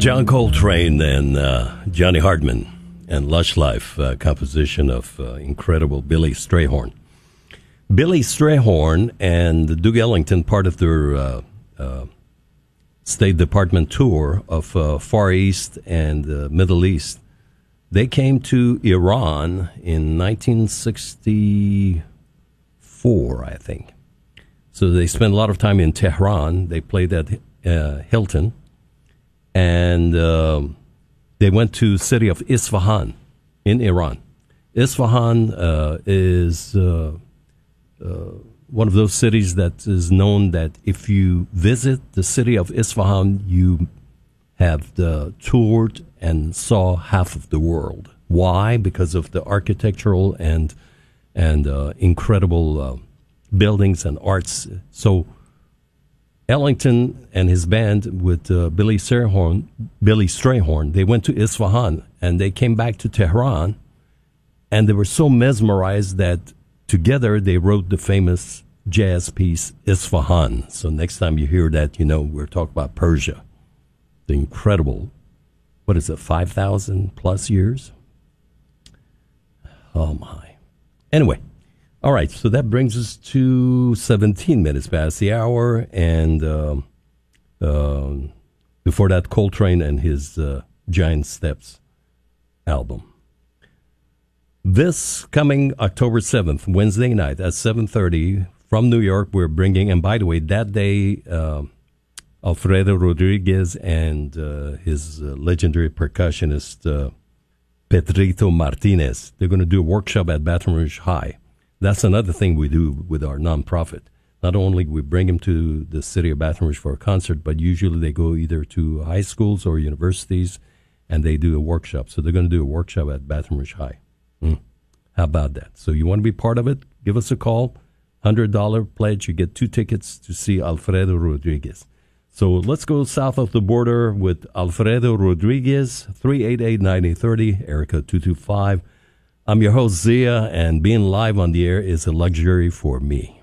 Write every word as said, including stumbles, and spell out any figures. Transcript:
John Coltrane and uh, Johnny Hartman and Lush Life, uh, composition of uh, incredible Billy Strayhorn. Billy Strayhorn and Duke Ellington, part of their uh, uh, State Department tour of uh, Far East and uh, Middle East, they came to Iran in nineteen sixty-four, I think. So they spent a lot of time in Tehran. They played at uh, Hilton. And uh, they went to the city of Isfahan in Iran. Isfahan uh, is uh, uh, one of those cities that is known that if you visit the city of Isfahan, you have uh, toured and saw half of the world. Why? Because of the architectural and and uh, incredible uh, buildings and arts. So Ellington and his band with uh, Billy Strayhorn, Billy Strayhorn, they went to Isfahan and they came back to Tehran, and they were so mesmerized that together they wrote the famous jazz piece Isfahan. So next time you hear that, you know we're talking about Persia. The incredible, what is it, five thousand plus years? Oh my. Anyway. All right, so that brings us to seventeen minutes past the hour, and um, uh, before that, Coltrane and his uh, Giant Steps album. This coming October seventh, Wednesday night at seven thirty from New York, we're bringing, and by the way, that day, uh, Alfredo Rodriguez and uh, his uh, legendary percussionist, uh, Pedrito Martinez, they're going to do a workshop at Baton Rouge High. That's another thing we do with our nonprofit. Not only we bring them to the city of Baton Rouge for a concert, but usually they go either to high schools or universities, and they do a workshop. So they're going to do a workshop at Baton Rouge High. Mm. How about that? So you want to be part of it? Give us a call. one hundred dollars pledge. You get two tickets to see Alfredo Rodriguez. So let's go south of the border with Alfredo Rodriguez, three eight eight, nine zero three zero, Erica two two five. I'm your host, Zia, and being live on the air is a luxury for me.